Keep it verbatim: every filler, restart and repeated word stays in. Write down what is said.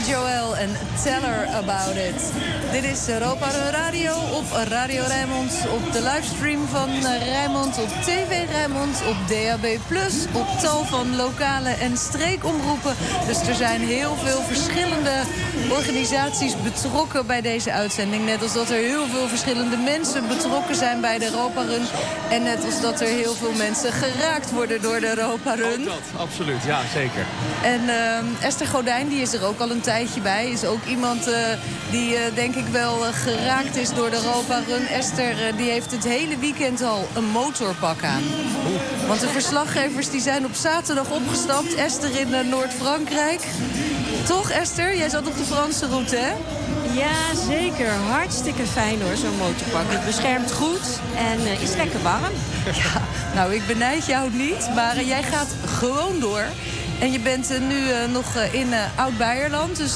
Joel en Tell Her About It. Dit is Europa Radio op Radio Rijnmond, op de livestream van Rijnmond, op T V Rijnmond, op D A B plus, op tal van lokale en streekomroepen. Dus er zijn heel veel verschillende organisaties betrokken bij deze uitzending. Net als dat er heel veel verschillende mensen betrokken zijn bij de Europa Run. En net als dat er heel veel mensen geraakt worden door de Europa Run. Ook dat, absoluut. Ja, zeker. En uh, Esther Godijn, die is er ook al een tijdje bij. Is ook iemand uh, die uh, denk ik wel uh, geraakt is door de Europa Run. Esther uh, die heeft het hele weekend al een motorpak aan. Oeh. Want de verslaggevers die zijn op zaterdag opgestapt. Esther in uh, Noord-Frankrijk. Toch Esther? Jij zat op de Franse route, hè? Ja, zeker. Hartstikke fijn hoor, zo'n motorpak. Het beschermt goed en uh, is lekker warm. Ja, nou, ik benijd jou niet, maar uh, jij gaat gewoon door. En je bent uh, nu uh, nog uh, in uh, Oud-Beierland, dus